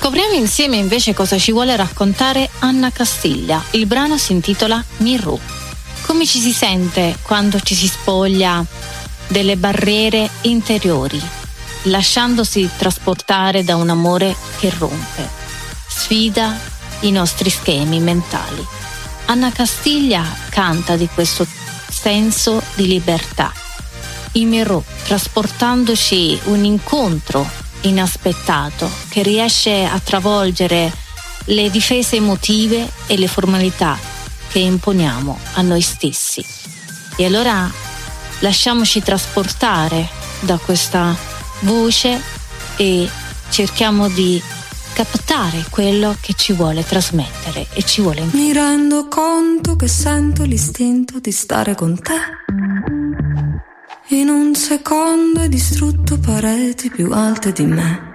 Scopriamo insieme invece cosa ci vuole raccontare Anna Castiglia. Il brano si intitola Mirù. Come ci si sente quando ci si spoglia delle barriere interiori, lasciandosi trasportare da un amore che rompe, sfida i nostri schemi mentali. Anna Castiglia canta di questo senso di libertà. I Mirù, trasportandoci un incontro inaspettato che riesce a travolgere le difese emotive e le formalità che imponiamo a noi stessi. E allora lasciamoci trasportare da questa voce e cerchiamo di captare quello che ci vuole trasmettere e ci vuole. Mi rendo conto che sento l'istinto di stare con te. In un secondo hai distrutto pareti più alte di me.